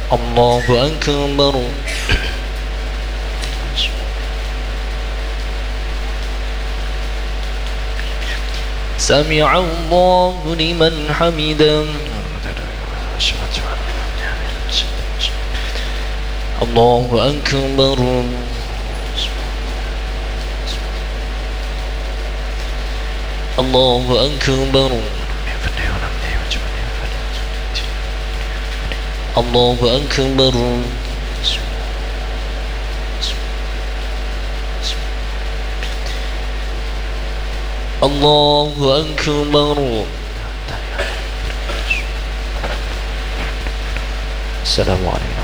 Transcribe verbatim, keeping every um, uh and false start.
Allahu Akbar. Sami'a Allahu liman hamidah. Allahu Akbar. Allahu Akbar. Allahu Akbar. Allahu Akbar. Assalamualaikum.